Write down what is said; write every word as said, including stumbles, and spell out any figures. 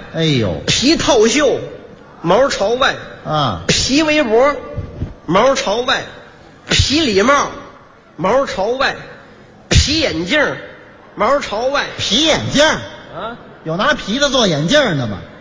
哎呦， 皮套袖，毛朝外啊， 皮围脖，毛朝外，皮礼帽，毛朝外，皮眼镜，毛朝外。 皮眼镜啊， 有拿皮子做眼镜的吗？